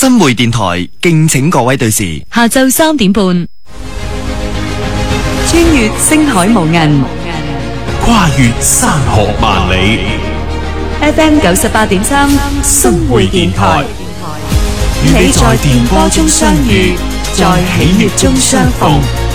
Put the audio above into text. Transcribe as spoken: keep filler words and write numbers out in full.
新會電台敬請各位對視。 下晝三點半，穿越星海無垠， 跨越山河萬里。 F M 九十八點三，新會電台，與你在電波中相遇，在喜悅中相逢。